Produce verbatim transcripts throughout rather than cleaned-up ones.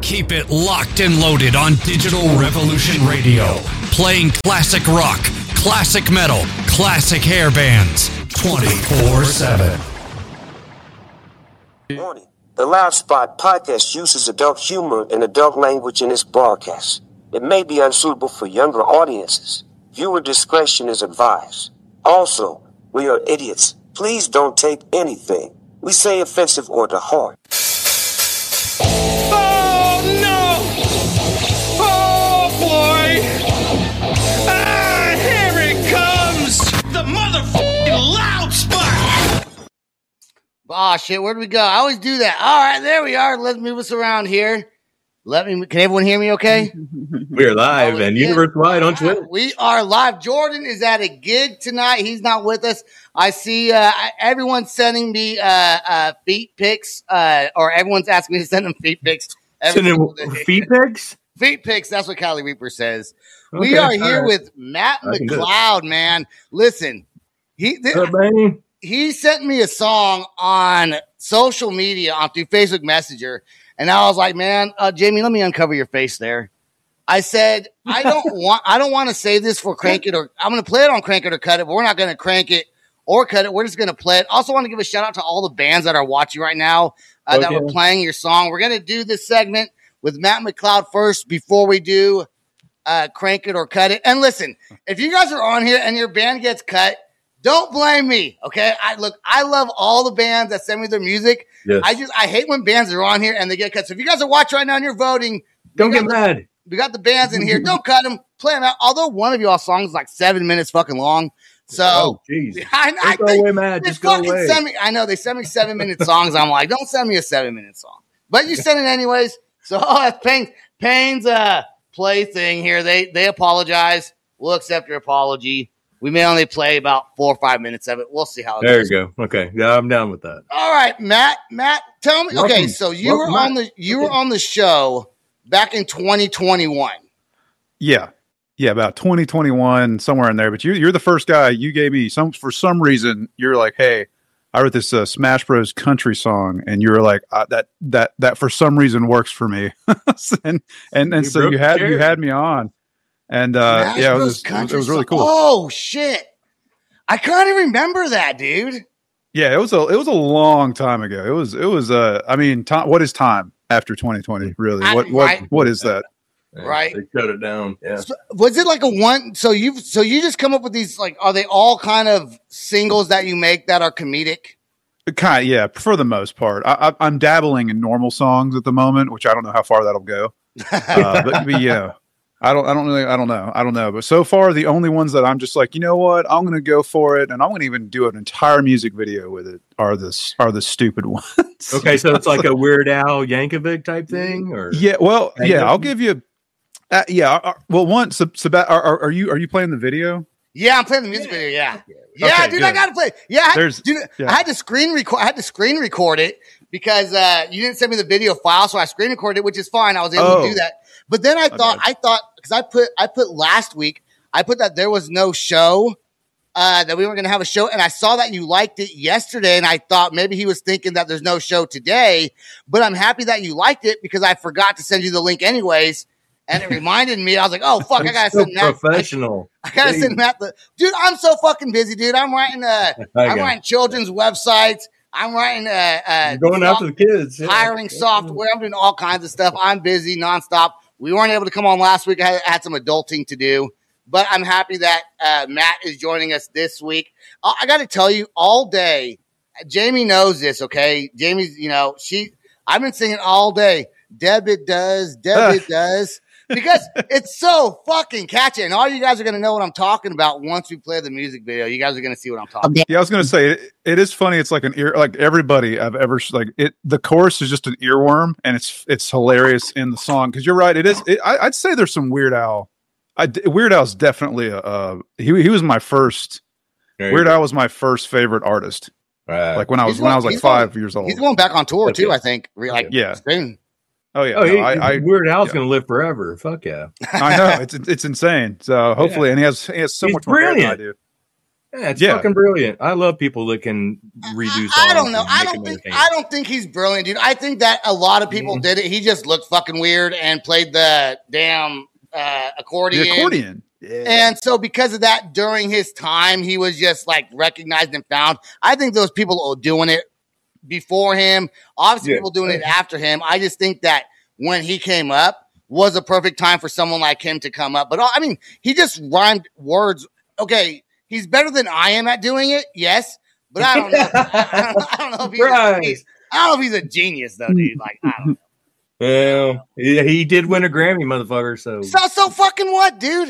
Keep it locked and loaded on Digital Revolution Radio. Playing classic rock, classic metal, classic hair bands, twenty-four seven. Warning. The Loud Spot podcast uses adult humor and adult language in its broadcast. It may be unsuitable for younger audiences. Viewer discretion is advised. Also, we are idiots. Please don't take anything we say offensive or to heart. Oh no! Oh boy! Ah, here it comes! The motherfucking Loud Spot! Oh shit, where do we go? I always do that. All right, there we are. Let's move us around here. Let me. Can everyone hear me okay? We are live oh, and yeah. universe-wide on Twitter. We are live. Jordan is at a gig tonight. He's not with us. I see uh, everyone's sending me uh, uh, feet pics, uh, or everyone's asking me to send them feet pics. Sending feet pics? Feet pics. That's what Callie Reaper says. Okay, we are here right. with Matt McLeod, man. Listen, he th- uh, he sent me a song on social media, on through Facebook Messenger. And I was like, man, uh, Jamie, let me uncover your face there. I said, I don't want, I don't want to save this for Crank It, or I'm going to play it on Crank It or Cut It, but we're not going to crank it or cut it. We're just going to play it. Also want to give a shout out to all the bands that are watching right now uh, okay. that were playing your song. We're going to do this segment with Matt McLeod first before we do uh, Crank It or Cut It. And listen, if you guys are on here and your band gets cut, don't blame me, okay? I look, I love all the bands that send me their music. Yes. I just, I hate when bands are on here and they get cut. So if you guys are watching right now and you're voting, don't get the, mad. We got the bands in here. Don't cut them. Play them out. Although one of y'all songs is like seven minutes fucking long. So, oh, jeez. I, I go away, Matt. Just go away. Send me, I know they send me seven minute songs. I'm like, don't send me a seven minute song. But you send it anyways. So, oh, that's Payne's, Payne's uh, play thing here. They, they apologize. We'll accept your apology. We may only play about four or five minutes of it. We'll see how it there goes. There you go. Okay. Yeah, I'm down with that. All right, Matt. Matt, tell me. Welcome. Okay, so you Welcome, were on Matt. the you were on the show back in twenty twenty-one. Yeah. Yeah, about twenty twenty-one, somewhere in there. But you, you're the first guy. You gave me some, for some reason, you're like, hey, I wrote this uh, Smash Bros. Country song. And you were like, uh, that, that, that for some reason works for me. and, and, and so you had, you had me on. And uh, yeah, it was, it was really cool. Oh shit! I kind of remember that, dude. Yeah, it was a it was a long time ago. It was it was uh I mean, time, what is time after twenty twenty? Really, I, what what right. what is that? Right, they shut it down. Yeah. So, was it like a one? So you so you just come up with these, like, are they all kind of singles that you make that are comedic? Kind of, yeah, for the most part. I, I, I'm dabbling in normal songs at the moment, which I don't know how far that'll go. Uh, but, but yeah. I don't, I don't really, I don't know. I don't know. But so far, the only ones that I'm just like, you know what, I'm going to go for it. And I'm going to even do an entire music video with it are the, are the stupid ones. Okay. So it's like a Weird Al Yankovic type thing, or? Yeah. Well, yeah, I'll give you, uh, yeah. Uh, well, one, Seb- Seb- are, are, are you, are you playing the video? Yeah, I'm playing the music video. Yeah. Yeah, okay, dude, good. I got to play. Yeah. I, There's, dude, yeah. I had to screen record, I had to screen record it because, uh, you didn't send me the video file. So I screen recorded it, which is fine. I was able Oh. to do that. But then I thought, Okay. I thought, because I put, I put last week, I put that there was no show, uh, that we weren't going to have a show. And I saw that you liked it yesterday. And I thought maybe he was thinking that there's no show today. But I'm happy that you liked it because I forgot to send you the link anyways. And it reminded me, I was like, oh, fuck, I got to so send Matt. professional. I, I got to send Matt the, dude, I'm so fucking busy, dude. I'm writing, uh, I'm writing children's websites. I'm writing, uh, uh, You're going after the kids, yeah. hiring software. I'm doing all kinds of stuff. I'm busy nonstop. We weren't able to come on last week. I had, had some adulting to do, but I'm happy that uh, Matt is joining us this week. Uh, I got to tell you, all day, Jamie knows this, okay? Jamie's, you know, she, I've been singing all day. Deb it does, Deb it does, because it's so fucking catchy. And all you guys are going to know what I'm talking about once we play the music video. You guys are going to see what I'm talking about. Yeah, I was going to say, it, it is funny. It's like an ear, like everybody I've ever, like it, the chorus is just an earworm and it's, it's hilarious in the song. Cause you're right. It is, it, I, I'd say there's some Weird Al. I, Weird Al's definitely a, uh, he, he was my first, Weird go. Al was my first favorite artist. Right. Like when I was, He's when going, I was like five going, years old. He's going back on tour okay. too, I think. Like, yeah. Soon. Oh yeah, oh, no, he, I, I, Weird Al's yeah. gonna live forever. Fuck yeah! I know it's it's insane. So hopefully, yeah. and he has he has so He's much more hair than I do. Yeah, it's Yeah. fucking brilliant. I love people that can redo songs. I, I don't know. and I make don't them think. entertaining. I don't think he's brilliant, dude. I think that a lot of people Mhm. did it. He just looked fucking weird and played the damn uh, accordion. The accordion. Yeah. And so, because of that, during his time, he was just like recognized and found. I think those people are doing it before him. Obviously, Yeah. people doing it after him. I just think that when he came up was a perfect time for someone like him to come up. But I mean, he just rhymed words. Okay, he's better than I am at doing it. Yes, but I don't know. I don't, I don't know if he's. Right. he's I don't know if he's a genius though, dude. Like, I don't know. Well, yeah, he did win a Grammy, motherfucker. So, So so fucking what, dude?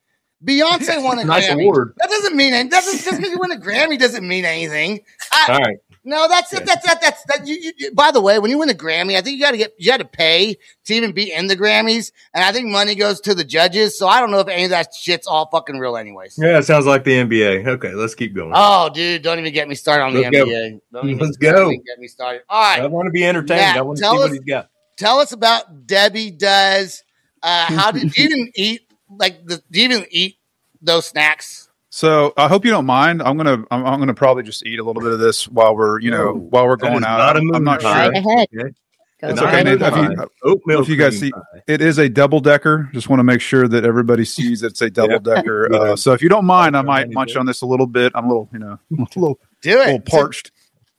Beyonce won a Nice Grammy. award. That doesn't mean anything. That doesn't just because you win a Grammy doesn't mean anything. I, all right. No, that's Yeah. it. That's that. That's that. You, you, by the way, when you win a Grammy, I think you got to get you got to pay to even be in the Grammys, and I think money goes to the judges. So I don't know if any of that shit's all fucking real, anyways. Yeah, it sounds like the N B A. Okay, let's keep going. Oh, dude, don't even get me started on the Let's N go. B A. Don't even, Let's don't go. even get me started. All right, I want to be entertained. Matt, I want to tell see what us- he's got. tell us about Debbie Does. Uh, how did do you even eat like the? Do you even eat those snacks? So I hope you don't mind. I'm gonna I'm, I'm gonna probably just eat a little bit of this while we're you know Oh, while we're that going is out. not a I'm, I'm not moon pie. sure. Right ahead. Okay. Go It's right okay, Nate. ahead. If you, Oatmeal if you guys cream see, pie. it is a double decker. Just want to make sure that everybody sees it's a double decker. Yeah. Uh, so if you don't mind, I Okay, might you munch do. on this a little bit. I'm a little, you know, a little, Do little it. parched.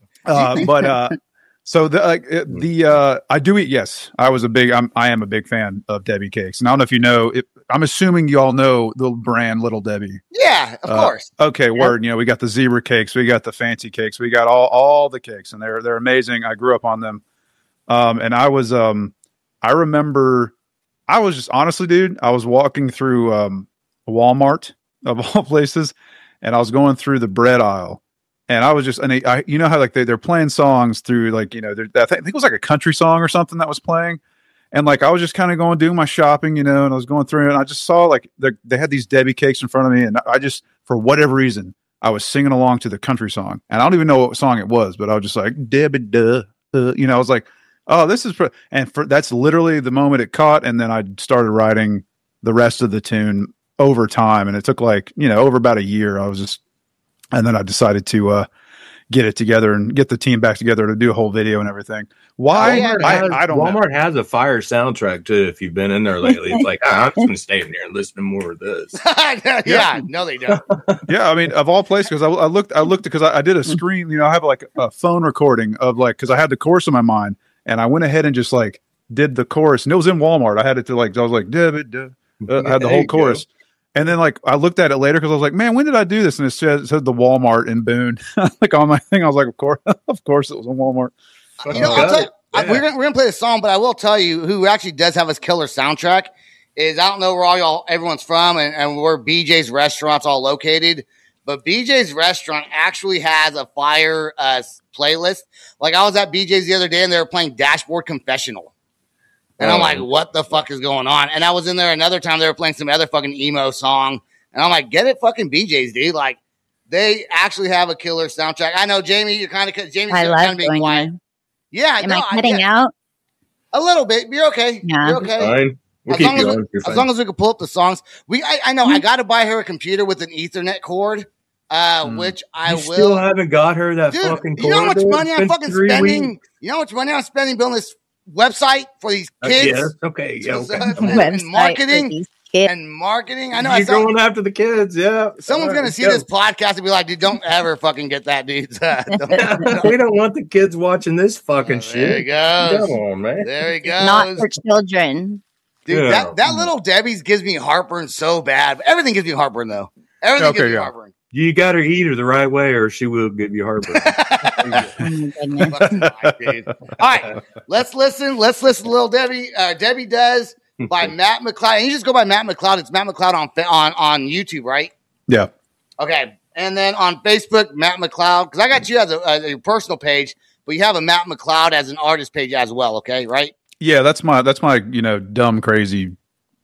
Uh, but uh, so the like uh, the uh, I do eat. Yes, I was a big. I'm I am a big fan of Debbie cakes. And I don't know if you know. It, I'm assuming you all know the brand Little Debbie. Yeah, of Uh, course. Okay, word. You know, we got the zebra cakes, we got the fancy cakes, we got all all the cakes, and they're they're amazing. I grew up on them, um, and I was um, I remember, I was just honestly, dude, I was walking through um, Walmart of all places, and I was going through the bread aisle, and I was just, and they, I, you know how like they they're playing songs through like you know, they're- I think I think it was like a country song or something that was playing. And like I was just kind of going doing my shopping, you know, and I was going through it, and I just saw like they they had these Debbie cakes in front of me, and I just for whatever reason I was singing along to the country song, and I don't even know what song it was, but I was just like Debbie, duh, uh, you know, I was like, oh, this is, pr-. and for that's literally the moment it caught, and then I started writing the rest of the tune over time, and it took like you know over about a year. I was just, and then I decided to uh, get it together and get the team back together to do a whole video and everything. Why? Walmart, I, has, I don't know. Walmart has a fire soundtrack too. If you've been in there lately, it's like ah, I'm just gonna stay in there and listen to more of this. yeah, no, they don't. Yeah, I mean, of all places, because I, I looked, I looked because I, I did a screen. You know, I have like a phone recording of like because I had the chorus in my mind, and I went ahead and just like did the chorus, and it was in Walmart. I had it to like, I was like, duh, duh, duh, uh, I had the There whole you go. chorus, and then like I looked at it later because I was like, man, when did I do this? And it said, it said the Walmart in Boone, like on my thing. I was like, of course, of course, it was in Walmart. You know, Oh, I'll got tell it. you, I, Yeah. we're gonna we're gonna play the song, but I will tell you who actually does have a killer soundtrack is I don't know where all y'all everyone's from and, and where B J's restaurant's all located, but B J's restaurant actually has a fire uh, playlist. Like I was at B J's the other day and they were playing Dashboard Confessional. And I'm Oh. like, what the fuck is going on? And I was in there another time they were playing some other fucking emo song. And I'm like, get it fucking B J's, dude. Like they actually have a killer soundtrack. I know Jamie, you're kind of Jamie's I kind love of being going quiet. there. Yeah, Am no, I cutting yeah. out? A little bit. You're okay. Yeah. You're okay. Fine. We'll As keep long as, going. we, You're as fine. long as we can pull up the songs. We I, I know I got to buy her a computer with an Ethernet cord, uh, Mm. which I you will. still haven't got her that Dude, fucking. you know how much cord, dude? money It's I'm been fucking three spending? weeks. You know how much money I'm spending building this website for these Uh, kids yes, okay, yeah, So- okay. and, Website and for marketing these kids. and marketing. I know I You're saw, going after the kids, yeah. someone's All gonna right, see go. this podcast and be like, dude, don't ever fucking get that, dude. Don't- we don't want the kids watching this fucking Oh, shit. there he goes. Come on, man. There he It's not goes. for children. Dude, Yeah. that, that little Debbie's gives me heartburn so bad. But everything gives me heartburn though. Everything Okay, gives me yeah. heartburn. You got to eat her the right way, or she will give you heartburn. Oh my goodness. Fucking life, dude. All right, let's listen. Let's listen to Little Debbie. Uh, Debbie Does by Matt McLeod. And you just go by Matt McLeod. It's Matt McLeod on fa- on on YouTube, right? Yeah. Okay. And then on Facebook, Matt McLeod, because I got you as a, as a personal page, but you have a Matt McLeod as an artist page as well. Okay, right? Yeah, that's my that's my you know dumb crazy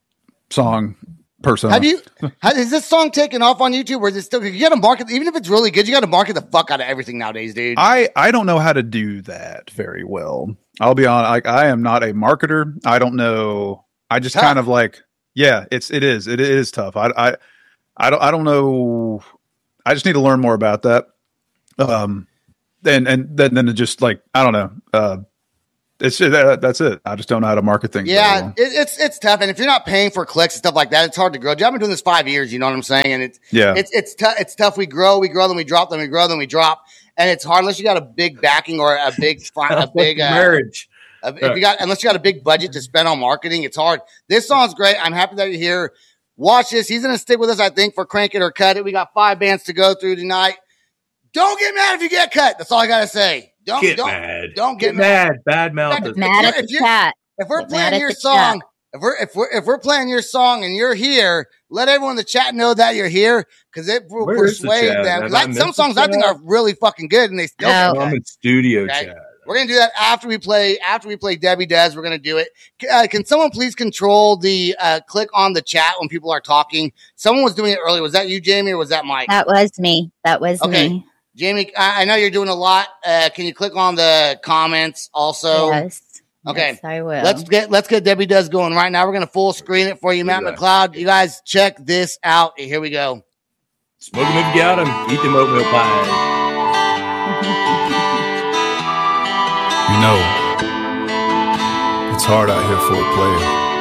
song persona. Have you? Has, is this song taken off on YouTube, or is it still? You got to market, even if it's really good. You got to market the fuck out of everything nowadays, dude. I I don't know how to do that very well. I'll be honest. Like I am not a marketer. I don't know. I just Tough. kind of like yeah. It's it is it is tough. I I I don't I don't know. I just need to learn more about that. Um, and and then then it just like I don't know. Uh, it's that, that's it. I just don't know how to market things. Yeah, it, it's it's tough, and if you're not paying for clicks and stuff like that, it's hard to grow. I've been doing this five years. You know what I'm saying? And it's yeah, it's it's tough. It's tough. We grow, we grow, then we drop, then we grow, then we drop, and it's hard unless you got a big backing or a big a big uh, marriage. Uh, if you got unless you got a big budget to spend on marketing, it's hard. This song's great. I'm happy that you're here. Watch this. He's gonna stick with us, I think, for Crank It or Cut It. We got five bands to go through tonight. Don't get mad if you get cut. That's all I gotta say. Don't get don't mad. don't get, get mad. mad. Bad mouth. Get mad at the chat. If we're Get playing your song, if we're if we're if we're playing your song and you're here, let everyone in the chat know that you're here because it will Where is the persuade chat? them. Have 'Cause I I, some missed songs the I think chat? are really fucking good, and they still No. get I'm cut. in studio Okay. chat. We're gonna do that after we play. After we play Debbie Does, we're gonna do it. Uh, can someone please control the uh, click on the chat when people are talking? Someone was doing it earlier. Was that you, Jamie, or was that Mike? That was me. That was Okay. me. Jamie, I, I know you're doing a lot. Uh, can you click on the comments also? Yes. Okay. Yes, I will. Let's get let's get Debbie Does going right now. We're gonna full screen it for you, Matt Exactly. McLeod. You guys check this out. Here we go. Smoke them if you got them. Eat them oatmeal pie. You know, it's hard out here for a player.